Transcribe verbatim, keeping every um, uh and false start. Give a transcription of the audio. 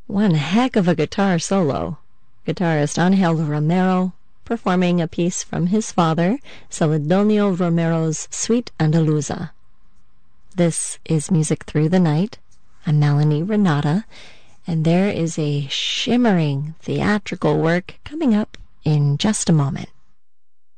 One heck of a guitar solo. Guitarist Angel Romero performing a piece from his father, Celedonio Romero's Suite Andaluza. This is Music Through the Night. I'm Melanie Renata, and there is a shimmering theatrical work coming up in just a moment.